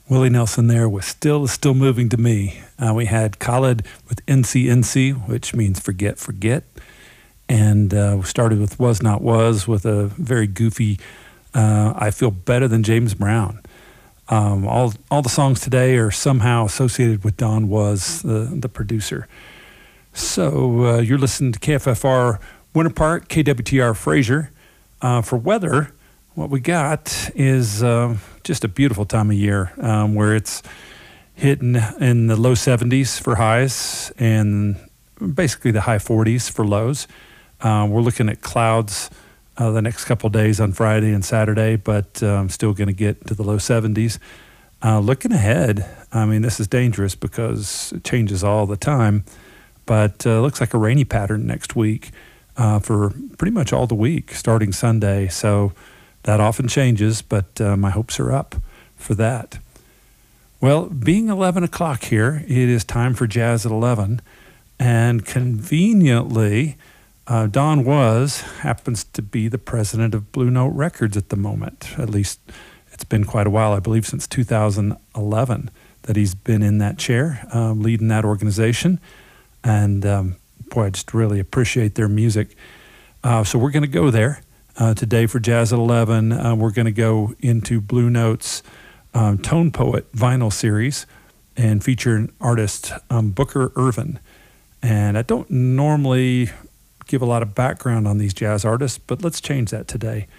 Willie Nelson there with Still Moving to Me. We had Khalid with NCNC, which means forget, forget. And we started with Was Not Was with a very goofy I Feel Better Than James Brown. All the songs today are somehow associated with Don Was, the producer. So you're listening to KFFR Winter Park, KWTR Fraser. For weather, what we got is just a beautiful time of year where it's hitting in the low 70s for highs and basically the high 40s for lows. We're looking at clouds the next couple of days on Friday and Saturday, but still going to get to the low 70s. Looking ahead, I mean, this is dangerous because it changes all the time, but looks like a rainy pattern next week for pretty much all the week, starting Sunday. So that often changes, but my hopes are up for that. Well, being 11 o'clock here, it is time for Jazz at 11, and conveniently, Don Was happens to be the president of Blue Note Records at the moment. At least it's been quite a while, I believe since 2011 that he's been in that chair, leading that organization. And boy, I just really appreciate their music. So we're going to go there today for Jazz at 11. We're going to go into Blue Note's Tone Poet vinyl series and feature an artist, Booker Ervin. And I don't normally give a lot of background on these jazz artists, but let's change that today.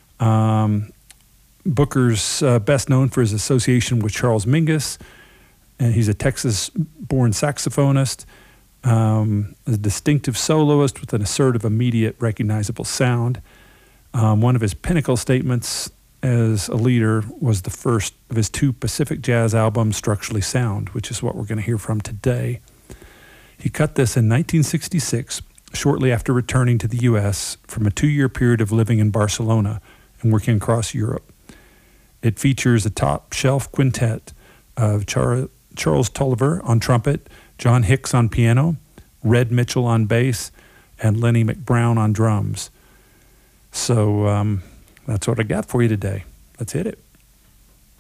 Booker's best known for his association with Charles Mingus, and he's a Texas-born saxophonist, a distinctive soloist with an assertive, immediate, recognizable sound. One of his pinnacle statements as a leader was the first of his two Pacific Jazz albums, Structurally Sound, which is what we're going to hear from today. He cut this in 1966, shortly after returning to the U.S. from a 2-year period of living in Barcelona and working across Europe. It features a top-shelf quintet of Charles Tolliver on trumpet, John Hicks on piano, Red Mitchell on bass, and Lenny McBrown on drums. So that's what I got for you today. Let's hit it.